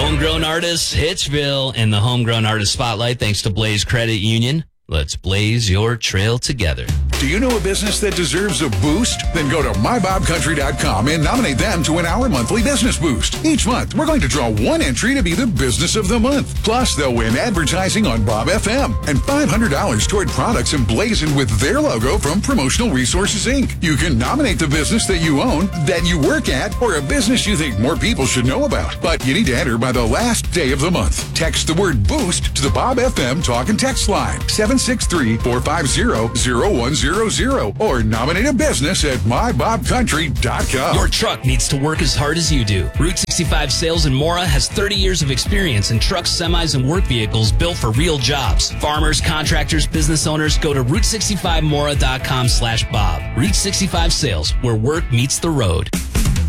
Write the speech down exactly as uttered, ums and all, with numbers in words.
Homegrown Artists, Hitchville, and the Homegrown Artist Spotlight, thanks to Blaze Credit Union. Let's blaze your trail together. Do you know a business that deserves a boost? Then go to my bob country dot com and nominate them to win our monthly business boost. Each month, we're going to draw one entry to be the business of the month. Plus, they'll win advertising on Bob F M and five hundred dollars toward products emblazoned with their logo from Promotional Resources, Incorporated. You can nominate the business that you own, that you work at, or a business you think more people should know about. But you need to enter by the last day of the month. Text the word boost to the Bob F M talk and text line seven six three, four five zero, zero one zero zero or nominate a business at my bob country dot com. Your truck needs to work as hard as you do. Route sixty-five Sales in Mora has thirty years of experience in trucks, semis, and work vehicles built for real jobs. Farmers, contractors, business owners, go to route sixty-five mora dot com slash bob. Route sixty-five Sales, where work meets the road.